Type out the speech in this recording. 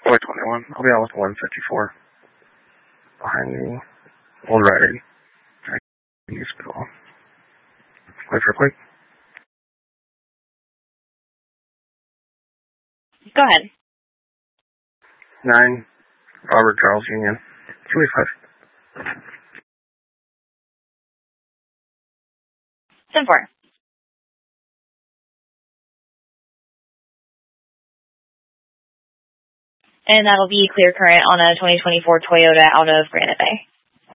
Boy 21. I'll be out with 154. Behind me. Old Rider. Use call. Wait for a quick. Go ahead. 9. Robert Charles Union. 285. 10-4. And that'll be clear current on a 2024 Toyota out of Granite Bay.